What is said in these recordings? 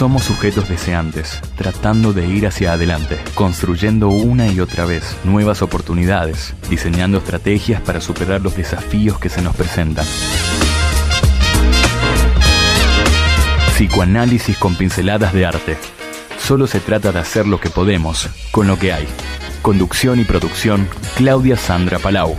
Somos sujetos deseantes, tratando de ir hacia adelante, construyendo una y otra vez nuevas oportunidades, diseñando estrategias para superar los desafíos que se nos presentan. Psicoanálisis con pinceladas de arte. Solo se trata de hacer lo que podemos, con lo que hay. Conducción y producción, Claudia Sandra Palau.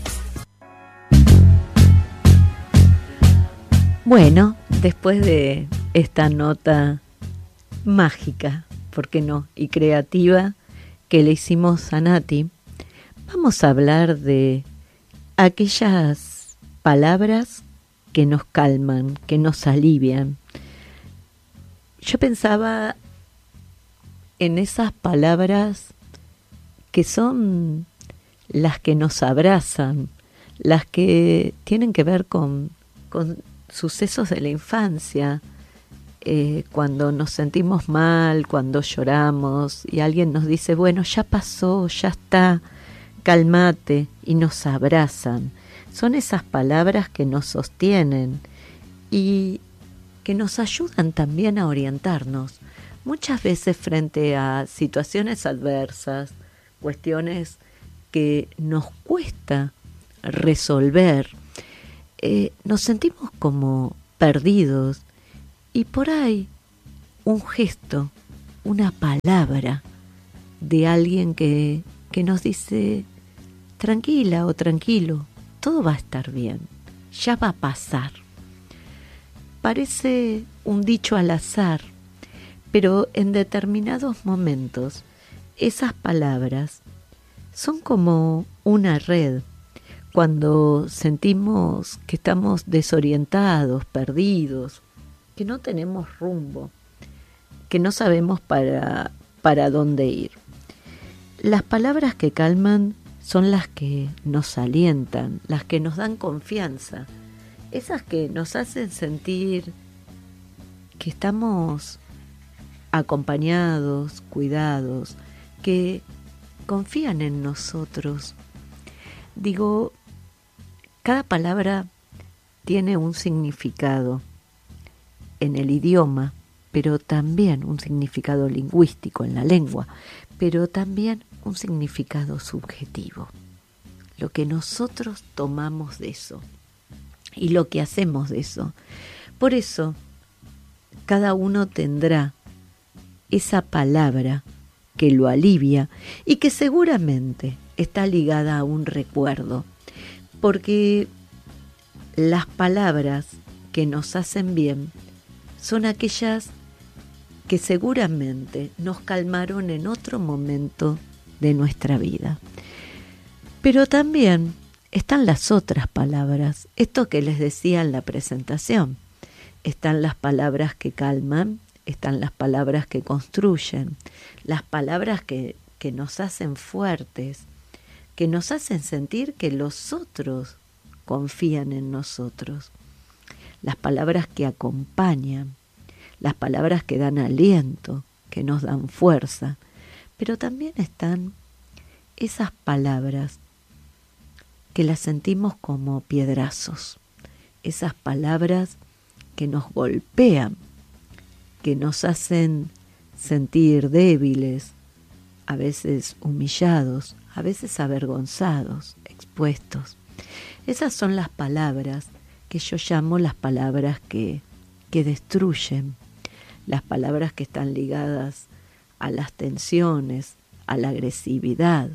Bueno, después de esta nota mágica, ¿por qué no? Y creativa que le hicimos a Nati, vamos a hablar de aquellas palabras que nos calman, que nos alivian. Yo pensaba en esas palabras que son las que nos abrazan, las que tienen que ver con sucesos de la infancia, cuando nos sentimos mal, cuando lloramos y alguien nos dice, bueno, ya pasó, ya está, cálmate, y nos abrazan. Son esas palabras que nos sostienen y que nos ayudan también a orientarnos. Muchas veces frente a situaciones adversas, cuestiones que nos cuesta resolver, nos sentimos como perdidos y por ahí un gesto, una palabra de alguien que nos dice tranquila o tranquilo, todo va a estar bien, ya va a pasar. Parece un dicho al azar, pero en determinados momentos esas palabras son como una red. Cuando sentimos que estamos desorientados, perdidos, que no tenemos rumbo, que no sabemos para dónde ir. Las palabras que calman son las que nos alientan, las que nos dan confianza, esas que nos hacen sentir que estamos acompañados, cuidados, que confían en nosotros. Digo, cada palabra tiene un significado en el idioma, pero también un significado lingüístico en la lengua, pero también un significado subjetivo. Lo que nosotros tomamos de eso y lo que hacemos de eso. Por eso, cada uno tendrá esa palabra que lo alivia y que seguramente está ligada a un recuerdo, porque las palabras que nos hacen bien son aquellas que seguramente nos calmaron en otro momento de nuestra vida. Pero también están las otras palabras, esto que les decía en la presentación. Están las palabras que calman, están las palabras que construyen, las palabras que nos hacen fuertes, que nos hacen sentir que los otros confían en nosotros, las palabras que acompañan, las palabras que dan aliento, que nos dan fuerza, pero también están esas palabras que las sentimos como piedrazos, esas palabras que nos golpean, que nos hacen sentir débiles, a veces humillados, a veces avergonzados, expuestos. Esas son las palabras que yo llamo las palabras que destruyen, las palabras que están ligadas a las tensiones, a la agresividad,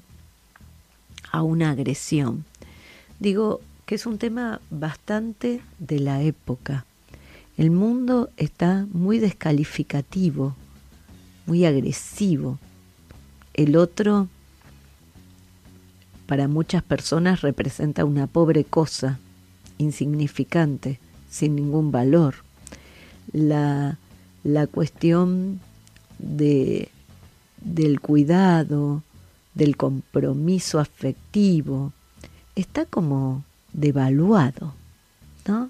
a una agresión. Digo que es un tema bastante de la época. El mundo está muy descalificativo, muy agresivo. El otro, para muchas personas, representa una pobre cosa, insignificante, sin ningún valor. La cuestión del cuidado, del compromiso afectivo, está como devaluado, ¿no?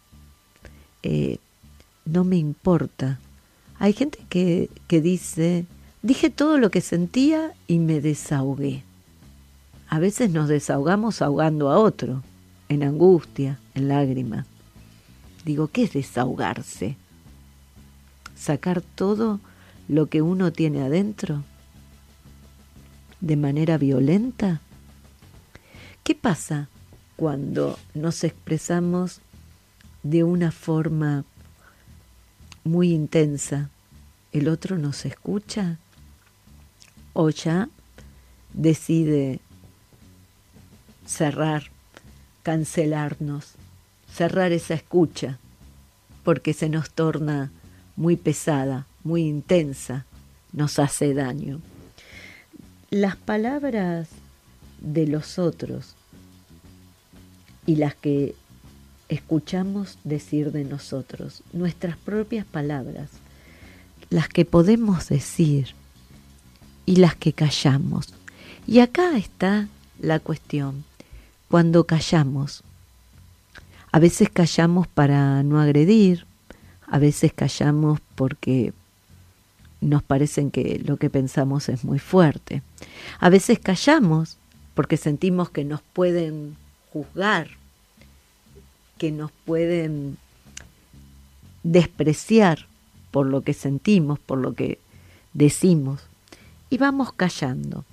No me importa. Hay gente que dice, dije todo lo que sentía y me desahogué. A veces nos desahogamos ahogando a otro, en angustia, en lágrimas. Digo, ¿qué es desahogarse? sacar todo lo que uno tiene adentro de manera violenta? ¿Qué pasa cuando nos expresamos de una forma muy intensa? ¿El otro nos escucha? ¿O ya decide cerrar, cancelarnos, cerrar esa escucha, porque se nos torna muy pesada, muy intensa, nos hace daño? Las palabras de los otros y las que escuchamos decir de nosotros, nuestras propias palabras, las que podemos decir y las que callamos. Y acá está la cuestión. Cuando callamos, a veces callamos para no agredir, a veces callamos porque nos parece que lo que pensamos es muy fuerte. A veces callamos porque sentimos que nos pueden juzgar, que nos pueden despreciar por lo que sentimos, por lo que decimos, y vamos callando.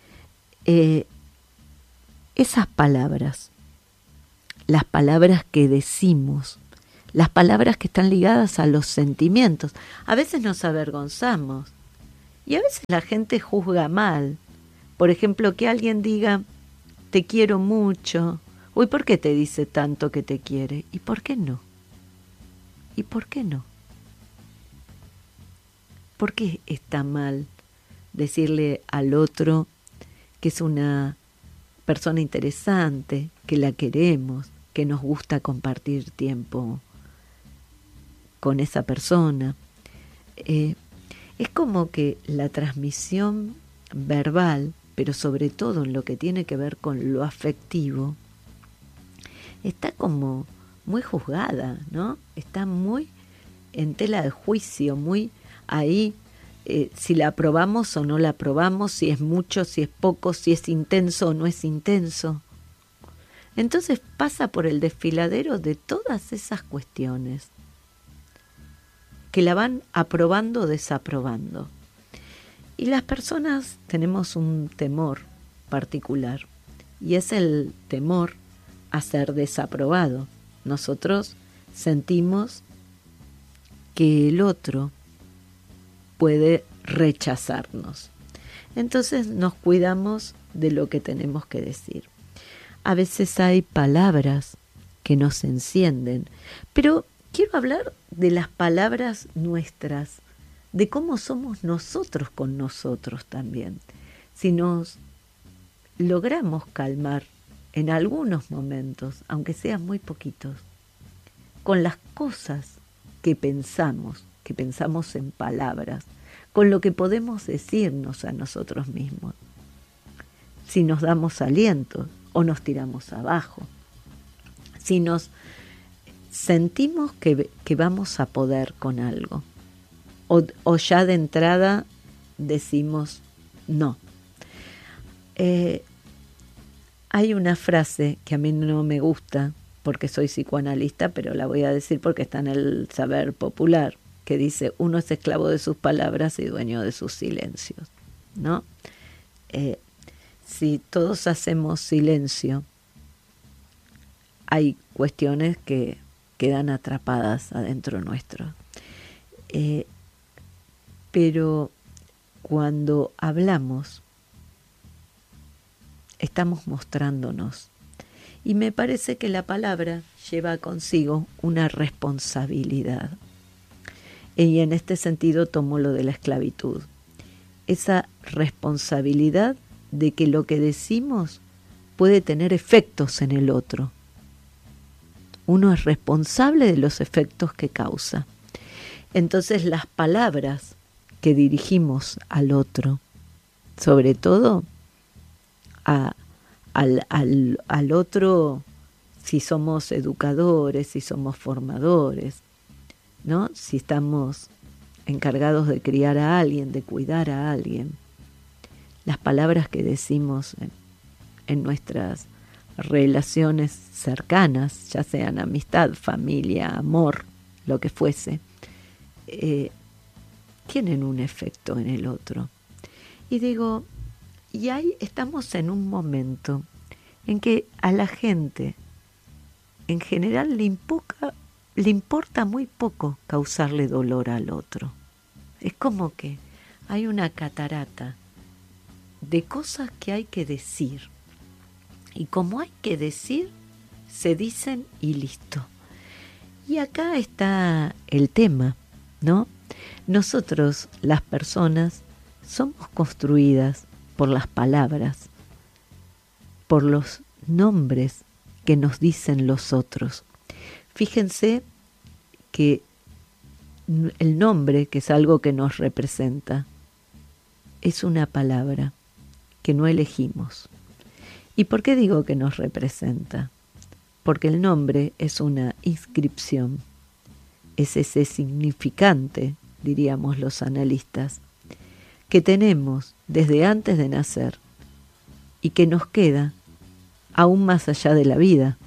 Esas palabras, las palabras que decimos, las palabras que están ligadas a los sentimientos, a veces nos avergonzamos y a veces la gente juzga mal. Por ejemplo, que alguien diga, te quiero mucho. Uy, ¿por qué te dice tanto que te quiere? ¿Y por qué no? ¿Y por qué no? ¿Por qué está mal decirle al otro que es una persona interesante, que la queremos, que nos gusta compartir tiempo con esa persona? Es como que la transmisión verbal, pero sobre todo en lo que tiene que ver con lo afectivo, está como muy juzgada, ¿no? Está muy en tela de juicio, muy ahí, si la aprobamos o no la aprobamos, si es mucho, si es poco, si es intenso o no es intenso. Entonces pasa por el desfiladero de todas esas cuestiones que la van aprobando o desaprobando. Y las personas tenemos un temor particular, y es el temor a ser desaprobado. Nosotros sentimos que el otro puede rechazarnos. Entonces nos cuidamos de lo que tenemos que decir. A veces hay palabras que nos encienden, pero quiero hablar de las palabras nuestras, de cómo somos nosotros con nosotros también. Si nos logramos calmar en algunos momentos, aunque sean muy poquitos, con las cosas que pensamos en palabras, con lo que podemos decirnos a nosotros mismos, si nos damos aliento o nos tiramos abajo, si nos sentimos que vamos a poder con algo, o ya de entrada decimos no. Hay una frase que a mí no me gusta porque soy psicoanalista, pero la voy a decir porque está en el saber popular, que dice, uno es esclavo de sus palabras y dueño de sus silencios, ¿no? Si todos hacemos silencio, hay cuestiones que quedan atrapadas adentro nuestro. Pero cuando hablamos, estamos mostrándonos. Y me parece que la palabra lleva consigo una responsabilidad. Y en este sentido tomo lo de la esclavitud. Esa responsabilidad de que lo que decimos puede tener efectos en el otro. Uno es responsable de los efectos que causa. Entonces las palabras que dirigimos al otro, sobre todo al otro, si somos educadores, si somos formadores, ¿no? Si estamos encargados de criar a alguien, de cuidar a alguien, las palabras que decimos en nuestras relaciones cercanas, ya sean amistad, familia, amor, lo que fuese, tienen un efecto en el otro. Y digo, y ahí estamos en un momento en que a la gente en general le importa muy poco causarle dolor al otro. Es como que hay una catarata de cosas que hay que decir. Y como hay que decir, se dicen y listo. Y acá está el tema, ¿no? Nosotros, las personas, somos construidas por las palabras, por los nombres que nos dicen los otros. Fíjense que el nombre, que es algo que nos representa, es una palabra que no elegimos. ¿Y por qué digo que nos representa? Porque el nombre es una inscripción, es ese significante, diríamos los analistas, que tenemos desde antes de nacer y que nos queda aún más allá de la vida.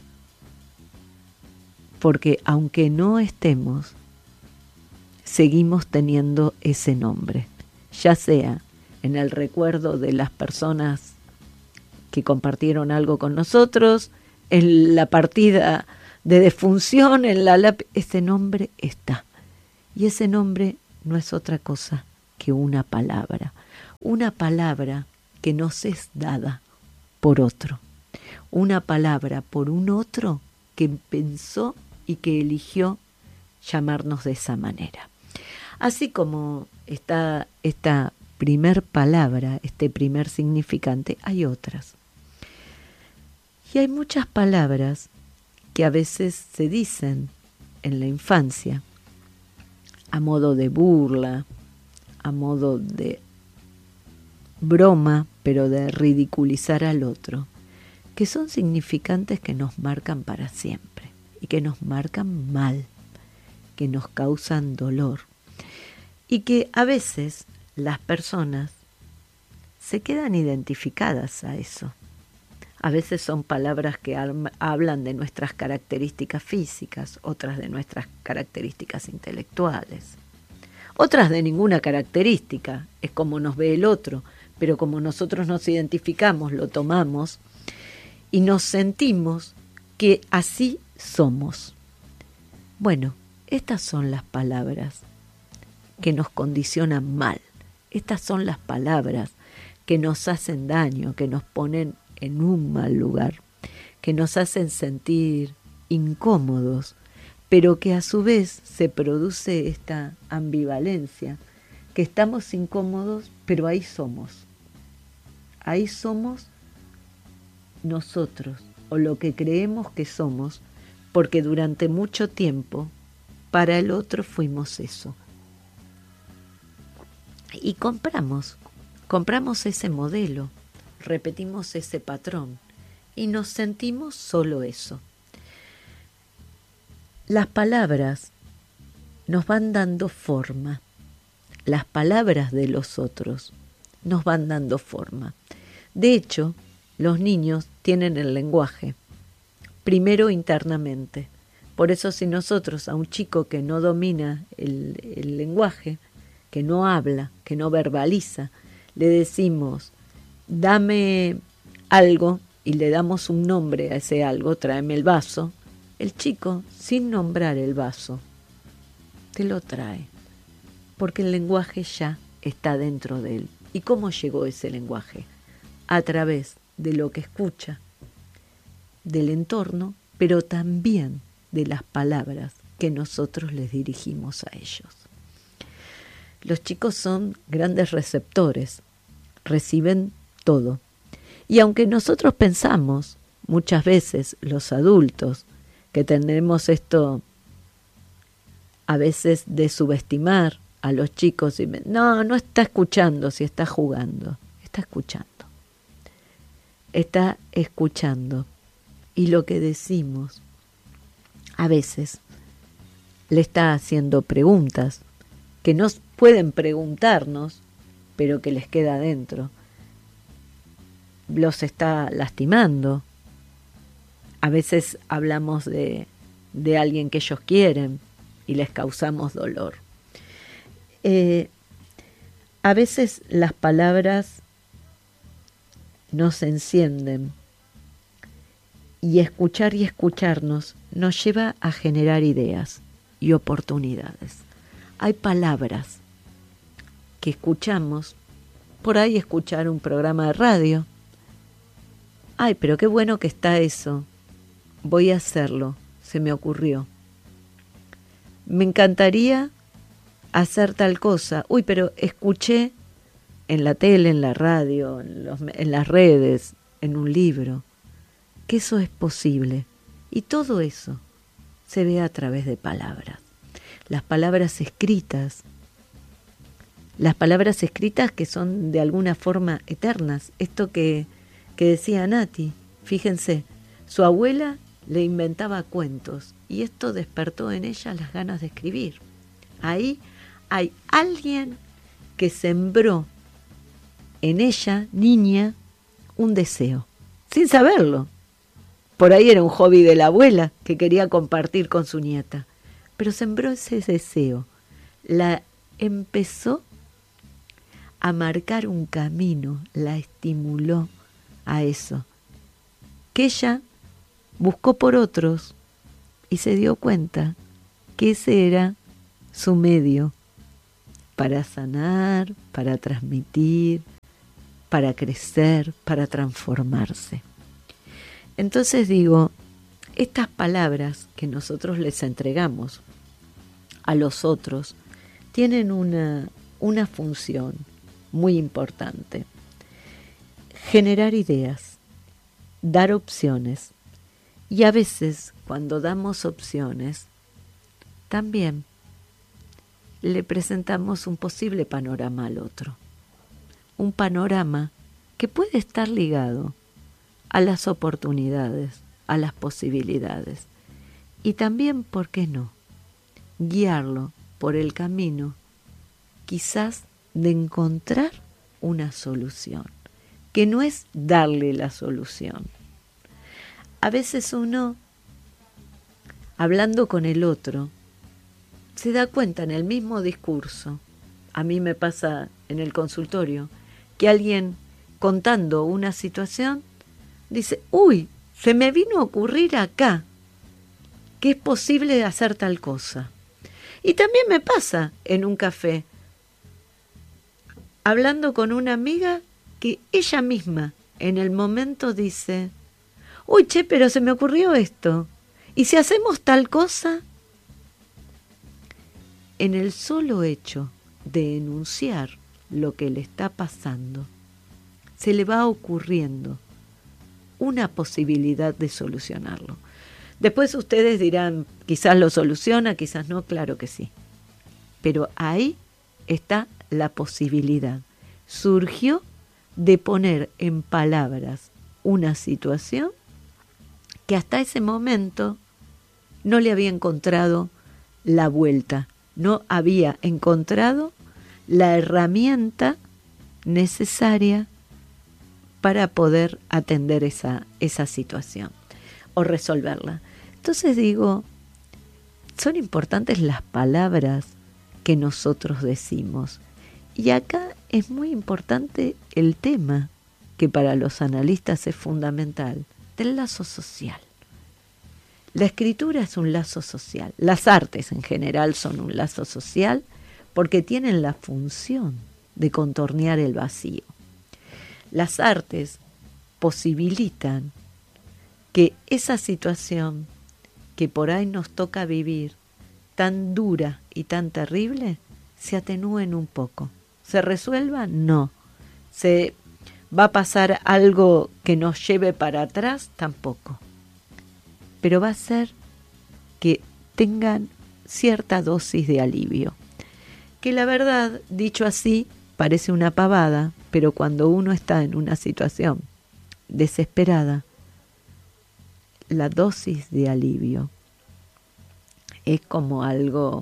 Porque aunque no estemos, seguimos teniendo ese nombre, ya sea en el recuerdo de las personas que compartieron algo con nosotros, en la partida de defunción, ese nombre está. Y ese nombre no es otra cosa que una palabra que nos es dada por otro, una palabra por un otro que pensó y que eligió llamarnos de esa manera. Así como está esta primer palabra, este primer significante, hay otras. Y hay muchas palabras que a veces se dicen en la infancia a modo de burla, a modo de broma, pero de ridiculizar al otro, que son significantes que nos marcan para siempre y que nos marcan mal, que nos causan dolor y que a veces las personas se quedan identificadas a eso. A veces son palabras que hablan de nuestras características físicas, otras de nuestras características intelectuales, otras de ninguna característica, es como nos ve el otro, pero como nosotros nos identificamos, lo tomamos y nos sentimos que así somos. Bueno, estas son las palabras que nos condicionan mal, estas son las palabras que nos hacen daño, que nos ponen en un mal lugar, que nos hacen sentir incómodos, pero que a su vez se produce esta ambivalencia, que estamos incómodos, pero ahí somos nosotros, o lo que creemos que somos, porque durante mucho tiempo para el otro fuimos eso. Y compramos ese modelo, repetimos ese patrón y nos sentimos solo eso. Las palabras nos van dando forma, las palabras de los otros nos van dando forma. De hecho, los niños tienen el lenguaje, primero internamente. Por eso si nosotros a un chico que no domina el lenguaje, que no habla, que no verbaliza, le decimos, dame algo y le damos un nombre a ese algo, tráeme el vaso, el chico, sin nombrar el vaso, te lo trae, porque el lenguaje ya está dentro de él. ¿Y cómo llegó ese lenguaje? A través de lo que escucha, del entorno, pero también de las palabras que nosotros les dirigimos a ellos. Los chicos son grandes receptores, reciben todo. Y aunque nosotros pensamos, muchas veces los adultos, que tenemos esto a veces de subestimar a los chicos, y no está escuchando, si está jugando, está escuchando. Y lo que decimos, a veces, le está haciendo preguntas que no pueden preguntarnos, pero que les queda adentro. Los está lastimando. A veces hablamos de alguien que ellos quieren y les causamos dolor. A veces las palabras nos encienden y escucharnos nos lleva a generar ideas y oportunidades. Hay palabras que escuchamos, por ahí escuchar un programa de radio. Ay, pero qué bueno que está eso. Voy a hacerlo, se me ocurrió. Me encantaría hacer tal cosa. Uy, pero escuché en la tele, en la radio, en las redes, en un libro, que eso es posible. Y todo eso se ve a través de palabras. Las palabras escritas que son de alguna forma eternas. Esto que decía Nati, fíjense, su abuela le inventaba cuentos y esto despertó en ella las ganas de escribir. Ahí hay alguien que sembró en ella, niña, un deseo, sin saberlo. Por ahí era un hobby de la abuela que quería compartir con su nieta, pero sembró ese deseo, la empezó a marcar un camino, la estimuló a eso, que ella buscó por otros y se dio cuenta que ese era su medio para sanar, para transmitir, para crecer, para transformarse. Entonces digo, estas palabras que nosotros les entregamos a los otros tienen una función muy importante. Generar ideas, dar opciones. Y a veces, cuando damos opciones, también le presentamos un posible panorama al otro. Un panorama que puede estar ligado a las oportunidades, a las posibilidades. Y también, ¿por qué no?, guiarlo por el camino, quizás de encontrar una solución, que no es darle la solución. A veces uno, hablando con el otro, se da cuenta en el mismo discurso, a mí me pasa en el consultorio, que alguien contando una situación dice, uy, se me vino a ocurrir acá que es posible hacer tal cosa. Y también me pasa en un café, hablando con una amiga que ella misma en el momento dice, uy, che, pero se me ocurrió esto. ¿Y si hacemos tal cosa? En el solo hecho de enunciar lo que le está pasando, se le va ocurriendo una posibilidad de solucionarlo. Después ustedes dirán, quizás lo soluciona, quizás no, claro que sí. Pero ahí está la posibilidad. Surgió de poner en palabras una situación que hasta ese momento no le había encontrado la vuelta, no había encontrado la herramienta necesaria para poder atender esa situación o resolverla. Entonces digo, son importantes las palabras que nosotros decimos. Y acá es muy importante el tema, que para los analistas es fundamental, del lazo social. La escritura es un lazo social. Las artes en general son un lazo social porque tienen la función de contornear el vacío. Las artes posibilitan que esa situación que por ahí nos toca vivir, tan dura y tan terrible, se atenúen un poco. ¿Se resuelva? No. ¿Se va a pasar algo que nos lleve para atrás? Tampoco. Pero va a ser que tengan cierta dosis de alivio. Que la verdad, dicho así, parece una pavada, pero cuando uno está en una situación desesperada, la dosis de alivio es como algo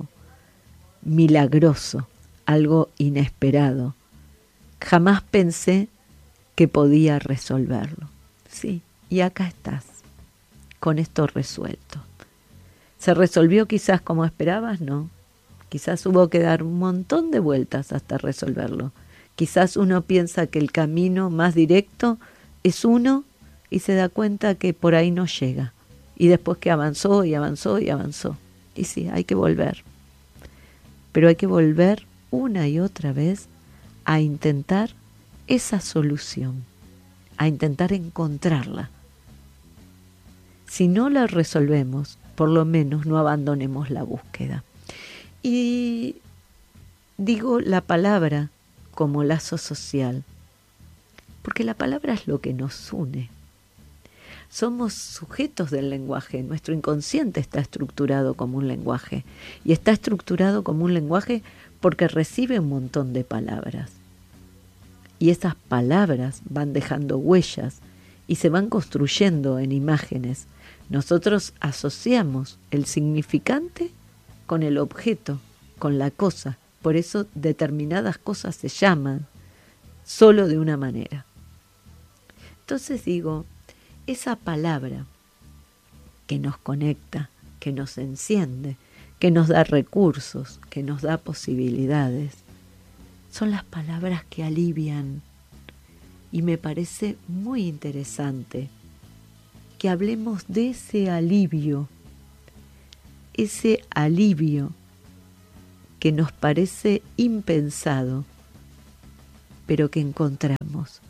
milagroso, algo inesperado. Jamás pensé que podía resolverlo. Sí, y acá estás, con esto resuelto. ¿Se resolvió quizás como esperabas? No. Quizás hubo que dar un montón de vueltas hasta resolverlo. Quizás uno piensa que el camino más directo es uno y se da cuenta que por ahí no llega. Y después que avanzó y avanzó y avanzó. Y sí, hay que volver. Pero hay que volver una y otra vez a intentar esa solución, a intentar encontrarla. Si no la resolvemos, por lo menos no abandonemos la búsqueda. Y digo la palabra como lazo social, porque la palabra es lo que nos une. Somos sujetos del lenguaje, nuestro inconsciente está estructurado como un lenguaje, y está estructurado como un lenguaje porque recibe un montón de palabras. Y esas palabras van dejando huellas y se van construyendo en imágenes. Nosotros asociamos el significante con el objeto, con la cosa. Por eso determinadas cosas se llaman solo de una manera. Entonces digo, esa palabra que nos conecta, que nos enciende, que nos da recursos, que nos da posibilidades, son las palabras que alivian. Y me parece muy interesante que hablemos de ese alivio que nos parece impensado, pero que encontramos.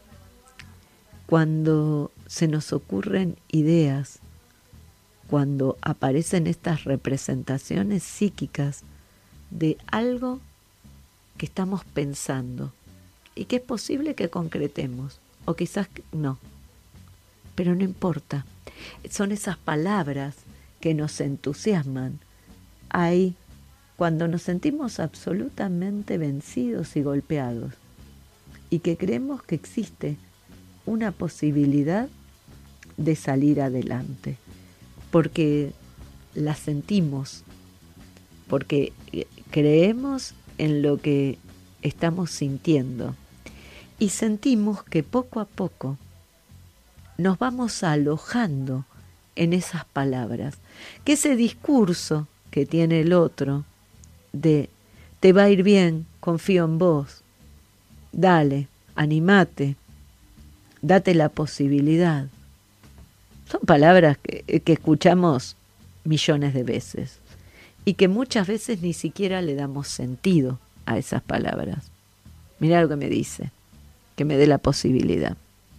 Cuando se nos ocurren ideas, cuando aparecen estas representaciones psíquicas de algo que estamos pensando y que es posible que concretemos, o quizás no, pero no importa. Son esas palabras que nos entusiasman. Ahí, cuando nos sentimos absolutamente vencidos y golpeados y que creemos que existe una posibilidad de salir adelante, porque la sentimos, porque creemos en lo que estamos sintiendo y sentimos que poco a poco nos vamos alojando en esas palabras, que ese discurso que tiene el otro de te va a ir bien, confío en vos, dale, animate, date la posibilidad. Son palabras que escuchamos millones de veces y que muchas veces ni siquiera le damos sentido a esas palabras. Mirá lo que me dice, que me dé la posibilidad.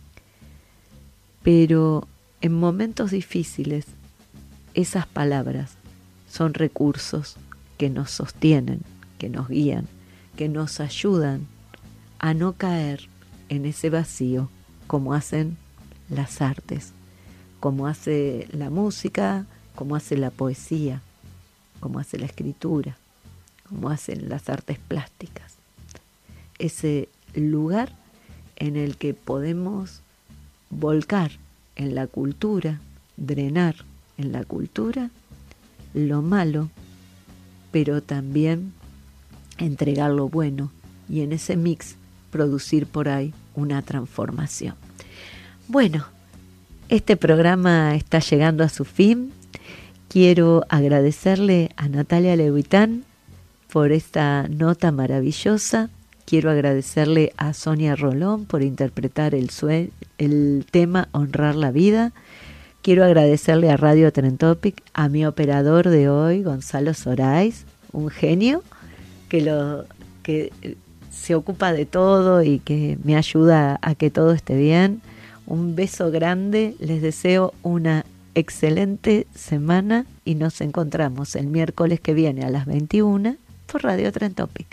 Pero en momentos difíciles, esas palabras son recursos que nos sostienen, que nos guían, que nos ayudan a no caer en ese vacío como hacen las artes, como hace la música, como hace la poesía, como hace la escritura, como hacen las artes plásticas. Ese lugar en el que podemos volcar en la cultura, drenar en la cultura lo malo, pero también entregar lo bueno y en ese mix producir por ahí una transformación. Bueno, este programa está llegando a su fin. Quiero agradecerle a Natalia Lehuitán por esta nota maravillosa. Quiero agradecerle a Sonia Rolón por interpretar el tema Honrar la Vida. Quiero agradecerle a Radio Trentopic, a mi operador de hoy, Gonzalo Sorais, un genio que se ocupa de todo y que me ayuda a que todo esté bien. Un beso grande, les deseo una excelente semana y nos encontramos el miércoles que viene a las 21 por Radio Trentopic.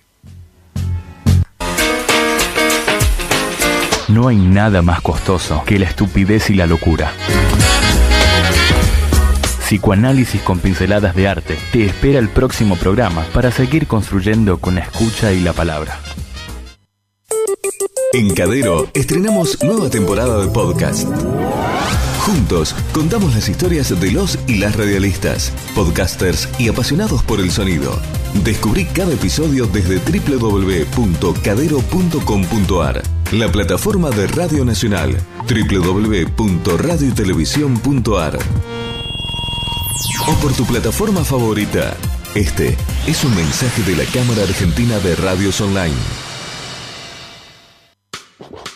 No hay nada más costoso que la estupidez y la locura. Psicoanálisis con pinceladas de arte te espera el próximo programa para seguir construyendo con la escucha y la palabra. En Cadero estrenamos nueva temporada de podcast. Juntos contamos las historias de los y las radialistas, podcasters y apasionados por el sonido. Descubrí cada episodio desde www.cadero.com.ar, la plataforma de Radio Nacional, www.radiotelevisión.ar o por tu plataforma favorita. Este es un mensaje de la Cámara Argentina de Radios Online.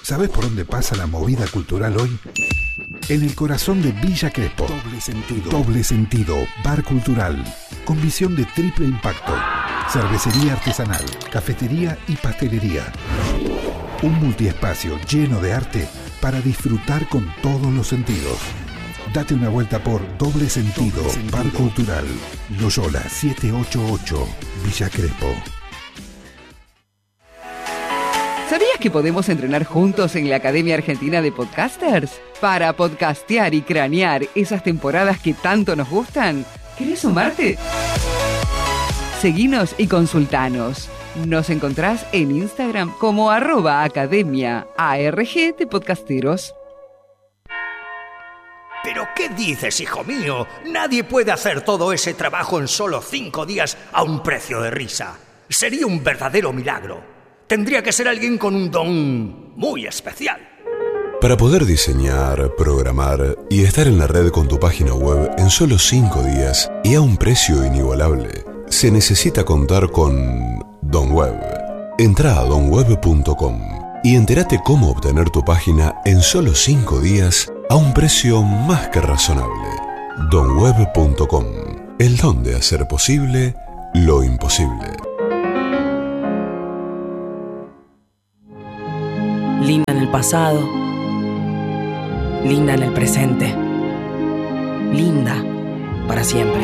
¿Sabés por dónde pasa la movida cultural hoy? En el corazón de Villa Crespo. Doble sentido. Doble sentido. Bar cultural. Con visión de triple impacto. Cervecería artesanal, cafetería y pastelería. Un multiespacio lleno de arte para disfrutar con todos los sentidos. Date una vuelta por Doble Sentido, Bar Cultural, Loyola 788, Villa Crespo. ¿Sabías que podemos entrenar juntos en la Academia Argentina de Podcasters? Para podcastear y cranear esas temporadas que tanto nos gustan. ¿Querés sumarte? Seguinos y consultanos. Nos encontrás en Instagram como @academia_ARG de podcasteros. ¿Pero qué dices, hijo mío? Nadie puede hacer todo ese trabajo en solo 5 días a un precio de risa. Sería un verdadero milagro. Tendría que ser alguien con un don muy especial. Para poder diseñar, programar y estar en la red con tu página web en solo 5 días y a un precio inigualable, se necesita contar con DonWeb. Entrá a donweb.com y entérate cómo obtener tu página en solo 5 días a un precio más que razonable. donweb.com. El don de hacer posible lo imposible. Linda en el pasado, linda en el presente, linda para siempre.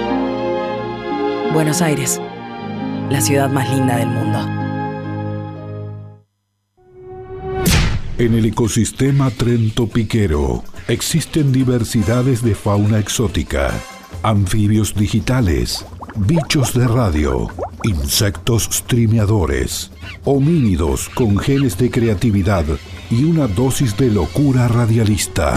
Buenos Aires, la ciudad más linda del mundo. En el ecosistema Trento-Piquero existen diversidades de fauna exótica, anfibios digitales, bichos de radio, insectos streameadores, homínidos con genes de creatividad y una dosis de locura radialista.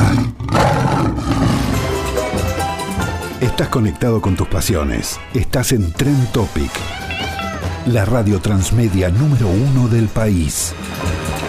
Estás conectado con tus pasiones. Estás en Trend Topic, la radio transmedia número 1 del país.